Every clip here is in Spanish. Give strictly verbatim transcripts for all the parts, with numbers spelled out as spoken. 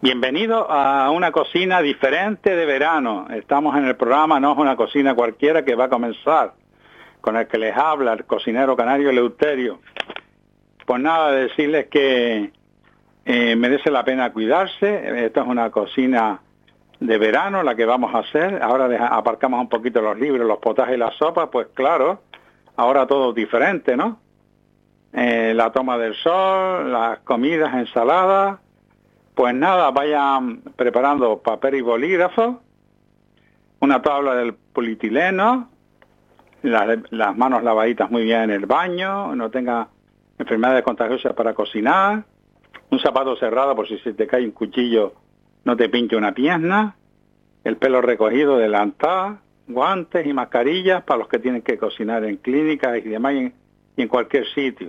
Bienvenido a una cocina diferente de verano. Estamos en el programa No es una cocina cualquiera, que va a comenzar con el que les habla, el cocinero canario Eleuterio. Pues nada, decirles que eh, merece la pena cuidarse. Esta es una cocina de verano la que vamos a hacer. Ahora deja, aparcamos un poquito los libros, los potajes y las sopas, pues claro, ahora todo diferente, ¿no? Eh, la toma del sol, las comidas, ensaladas. Pues nada, vayan preparando papel y bolígrafo, una tabla del polietileno, las, las manos lavaditas muy bien en el baño, no tenga enfermedades contagiosas para cocinar, un zapato cerrado por si se te cae un cuchillo no te pinche una pierna, el pelo recogido, delantal, guantes y mascarillas para los que tienen que cocinar en clínicas y demás y en, y en cualquier sitio.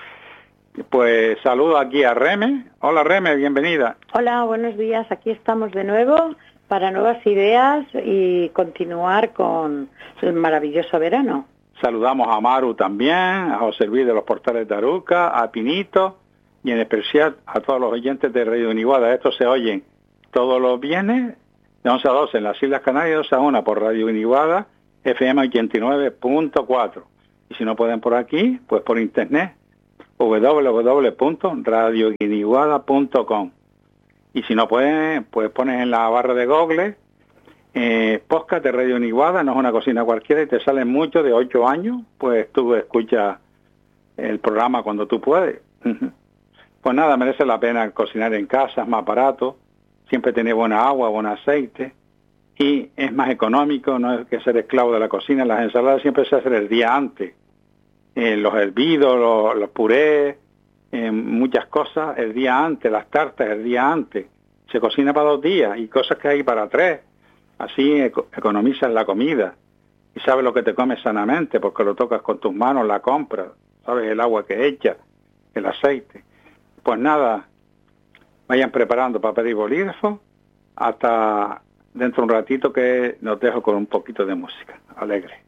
Pues saludo aquí a Reme. Hola Reme, bienvenida. Hola, buenos días. Aquí estamos de nuevo para nuevas ideas y continuar con el maravilloso verano. Saludamos a Maru también, a José Luis de los Portales de Aruca, a Pinito y en especial a todos los oyentes de Radio Uniguada. Estos se oyen todos los viernes de once a doce en las Islas Canarias, de doce a una por Radio Uniguada, F M ochenta y nueve punto cuatro. Y si no pueden por aquí, pues por internet, doble u doble u doble u punto radio uniguada punto com. Y si no pueden, pues pones en la barra de Google eh, podcast de Radio Uniguada, no es una cocina cualquiera, y te salen muchos de ocho años, pues tú escuchas el programa cuando tú puedes. Pues nada, merece la pena cocinar en casa, es más barato, siempre tiene buena agua, buen aceite, y es más económico, no hay que ser esclavo de la cocina. Las ensaladas siempre se hacen el día antes. Eh, los hervidos, los, los purés, eh, muchas cosas el día antes, las tartas el día antes. Se cocina para dos días y cosas que hay para tres. Así eco- economizas la comida y sabes lo que te comes sanamente porque lo tocas con tus manos, la compras, sabes el agua que echas, el aceite. Pues nada, vayan preparando papel y bolígrafo hasta dentro de un ratito que nos dejo con un poquito de música alegre.